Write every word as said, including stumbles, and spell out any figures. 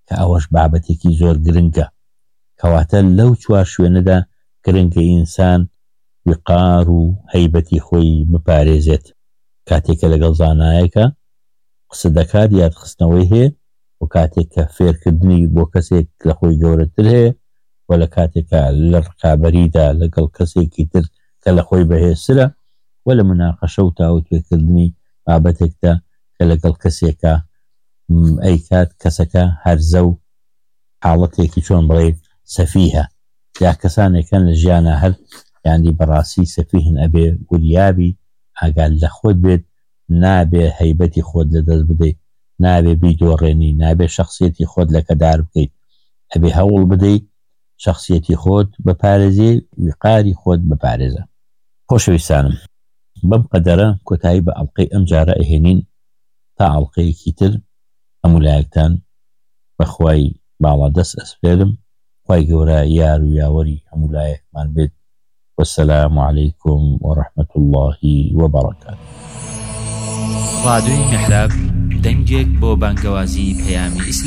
کە ئەوەش بابەتێکی زۆر گرنگە کەواتە لەو چوار شوێنەدا گرنگە ئینسان وقار و هەیبەتی خۆی بپارێزێت کاتێکە لەگەڵ زانایەکە قسە دەکات یادخستنەوەی هەیە و کاتێک کە فێرکردنی بۆ کەسێک لە خۆی گەورەتر هەیە و لە کاتێکە لە ڕکابەریدا لەگەڵ کەسێکی تر کە لە خۆی بەهێزترە و لە مناقەشە و تاوتوێکردنی بابەتێکدا کە لەگەڵ کەسێکە ئەی کات کەسەکە هەرزە و حاڵەتێکی چۆن بڵێ سەفیهە یا کەسانێکن لە ژیانە هەر یاندی بەڕاستی سەفیهن ئەبێ وریابی ئاگال لە خۆت بێت نابێ هەیبەتی خۆت لەدەست بدەیت نابێ بیدۆڕێنی نابێ شخصیەتی خۆت لەکەدار بکەیت ئەبێ هەوڵ بدەیت شخصیەتی خۆت بپارێزی وقاری خۆت بپارێزە. خۆشەویستانم بەم قەدەرە کۆتایی بە ئەڵقەی ئەم جارە ئەهێنین تا ئەڵقەیەکی تر هەموو بەخوای باڵا دەست ئەسپێرم خوای گەورە یار و یاوەری هەموو لایەکمان بێت. والسلام عليكم ورحمة الله وبركاته. راديو محراب دەنگێک بۆ بانگەوازی پەیامی ئیسلام.